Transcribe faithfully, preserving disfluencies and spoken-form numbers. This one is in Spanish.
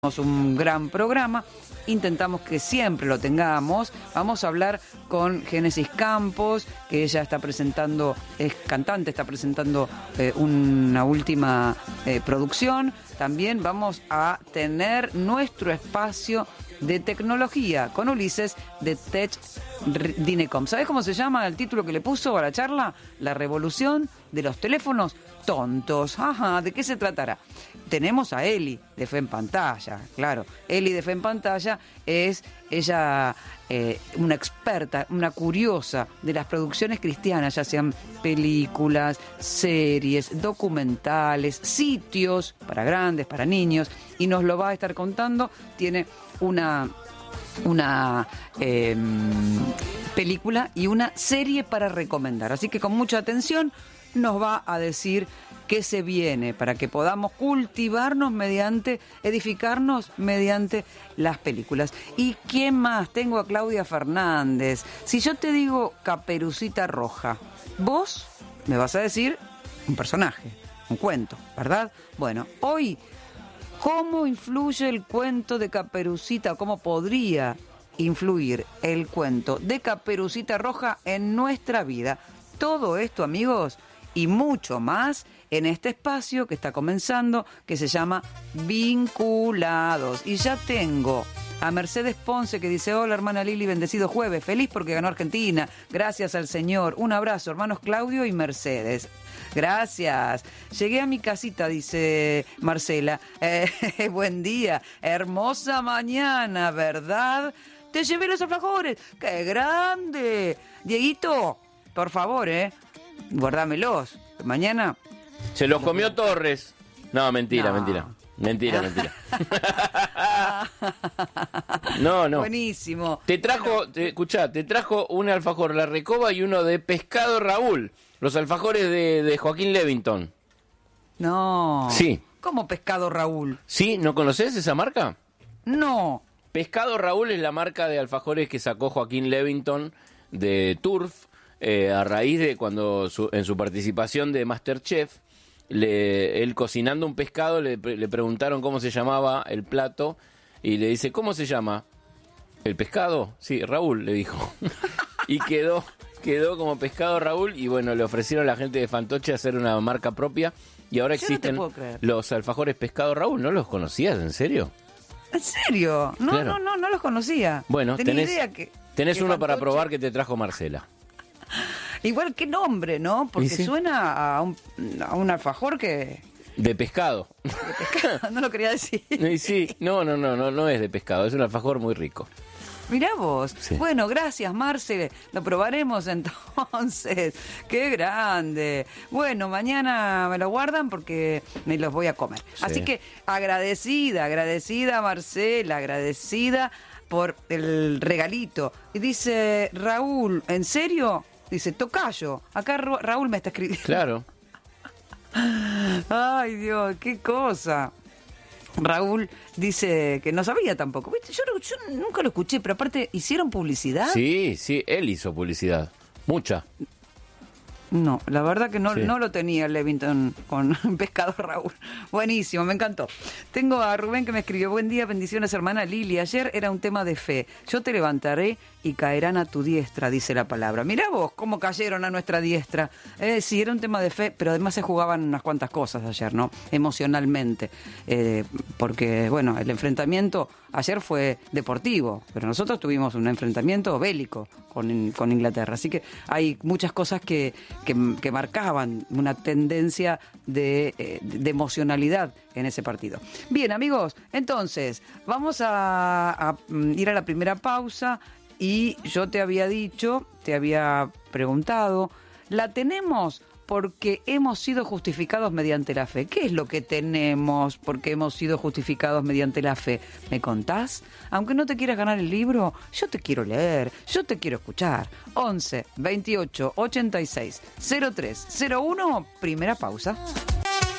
Un gran programa, intentamos que siempre lo tengamos. Vamos a hablar con Génesis Campos, que ella está presentando, es cantante, está presentando eh, una última eh, producción. También vamos a tener nuestro espacio de tecnología con Ulises de Tech Dinecom. ¿Sabes cómo se llama el título que le puso a la charla? La revolución de los teléfonos tontos. Ajá, ¿de qué se tratará? Tenemos a Eli de Fe en Pantalla, claro. Eli de Fe en Pantalla es ella eh, una experta, una curiosa de las producciones cristianas, ya sean películas, series, documentales, sitios para grandes, para niños, y nos lo va a estar contando. Tiene una, una eh, película y una serie para recomendar. Así que con mucha atención nos va a decir qué se viene para que podamos cultivarnos mediante, edificarnos mediante las películas. ¿Y quién más? Tengo a Claudia Fernández. Si yo te digo Caperucita Roja, vos me vas a decir un personaje, un cuento, ¿verdad? Bueno, hoy, ¿cómo influye el cuento de Caperucita? ¿Cómo podría influir el cuento de Caperucita Roja en nuestra vida? Todo esto, amigos, y mucho más en este espacio que está comenzando, que se llama Vinculados. Y ya tengo a Mercedes Ponce, que dice: hola, hermana Lili, bendecido jueves, feliz porque ganó Argentina, gracias al Señor. Un abrazo, hermanos Claudio y Mercedes. Gracias. Llegué a mi casita, dice Marcela. Eh, buen día, hermosa mañana, ¿verdad? Te llevé los alfajores. ¡Qué grande! Dieguito, por favor, ¿eh? Guárdamelos. Mañana... Se los comió Torres. No, mentira, no. mentira. Mentira, mentira. No, no. Buenísimo. Te trajo, te, escuchá, te trajo un alfajor La Recoba y uno de Pescado Raúl. Los alfajores de, de Joaquín Levington. No. Sí. ¿Cómo Pescado Raúl? ¿Sí? ¿No conoces esa marca? No. Pescado Raúl es la marca de alfajores que sacó Joaquín Levington de Turf, eh, a raíz de cuando su, en su participación de MasterChef, le, él cocinando un pescado, le, le preguntaron cómo se llamaba el plato y le dice: ¿cómo se llama? ¿El pescado? Sí, Raúl, le dijo. Y quedó, quedó como Pescado Raúl, y bueno, le ofrecieron a la gente de Fantoche hacer una marca propia y ahora Yo existen no te puedo creer. Los alfajores Pescado Raúl. ¿No los conocías, en serio? ¿En serio? No, Claro. no, no, no los conocía. Bueno, Tenía tenés, idea que, tenés que uno para Fantoche- probar que te trajo Marcela. Igual, qué nombre, ¿no? Porque Y sí. suena a un, a un alfajor que... De pescado. de pescado, no lo quería decir. Y sí, no, no, no, no, no es de pescado, es un alfajor muy rico. Mirá vos. Sí. Bueno, gracias, Marce. Lo probaremos entonces. ¡Qué grande! Bueno, mañana me lo guardan porque me los voy a comer. Sí. Así que agradecida, agradecida, Marcela, agradecida por el regalito. Y dice Raúl, ¿en serio? Dice, tocayo. Acá Ra- Raúl me está escribiendo. Claro. Ay, Dios, qué cosa. Raúl dice que no sabía tampoco. ¿Viste? Yo, no- yo nunca lo escuché, pero aparte, ¿hicieron publicidad? Sí, sí, él hizo publicidad. Mucha. No, la verdad que no, Sí. no lo tenía Levington con Pescado Raúl. Buenísimo, me encantó. Tengo a Rubén que me escribió: buen día, bendiciones, hermana Lili. Ayer era un tema de fe. Yo te levantaré y caerán a tu diestra, dice la palabra. Mirá vos cómo cayeron a nuestra diestra. Eh, sí, era un tema de fe, pero además se jugaban unas cuantas cosas ayer, ¿no? Emocionalmente. Eh, porque, bueno, el enfrentamiento ayer fue deportivo, pero nosotros tuvimos un enfrentamiento bélico con, con Inglaterra. Así que hay muchas cosas que, que, que marcaban una tendencia de, eh, de emocionalidad en ese partido. Bien, amigos, entonces vamos a, a ir a la primera pausa. Y yo te había dicho, te había preguntado, ¿la tenemos porque hemos sido justificados mediante la fe? ¿Qué es lo que tenemos porque hemos sido justificados mediante la fe? ¿Me contás? Aunque no te quieras ganar el libro, yo te quiero leer, yo te quiero escuchar. once, veintiocho, ochenta y seis, cero tres, cero uno, primera pausa.